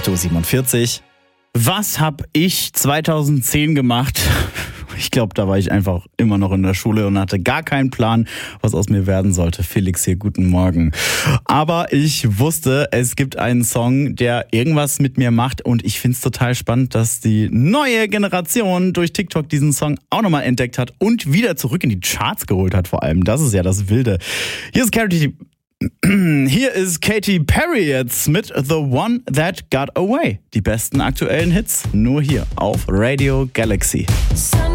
8.47 Uhr. Was habe ich 2010 gemacht? Ich glaube, da war ich einfach immer noch in der Schule und hatte gar keinen Plan, was aus mir werden sollte. Felix hier, guten Morgen. Aber ich wusste, es gibt einen Song, der irgendwas mit mir macht und ich finde es total spannend, dass die neue Generation durch TikTok diesen Song auch nochmal entdeckt hat und wieder zurück in die Charts geholt hat vor allem. Das ist ja das Wilde. Hier ist Katy Perry jetzt mit The One That Got Away. Die besten aktuellen Hits nur hier auf Radio Galaxy.